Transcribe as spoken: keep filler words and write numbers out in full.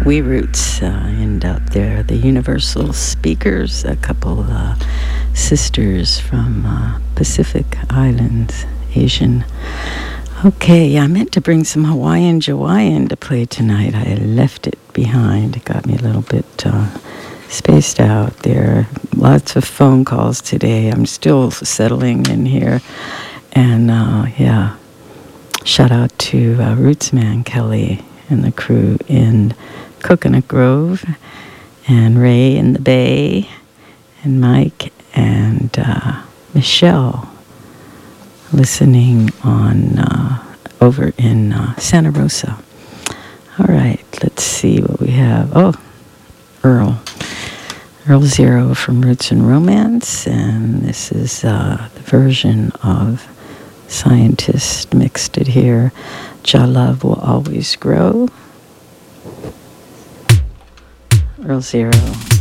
We Roots, uh, and out there, the Universal Speakers, a couple uh, sisters from uh, Pacific Islands, Asian. Okay, I meant to bring some Hawaiian Jawaiian to play tonight. I left it behind. It got me a little bit uh, spaced out there. Lots of phone calls today. I'm still settling in here. And uh, yeah, shout out to uh, Rootsman Kelly and the crew in Coconut Grove, and Ray in the Bay, and Mike and uh, Michelle listening on uh, over in uh, Santa Rosa. All right, let's see what we have. Oh, Earl. Earl Zero from Roots and Romance, and this is uh, the version of Scientist mixed it here. Jah Love Will Always Grow. Earl Zero.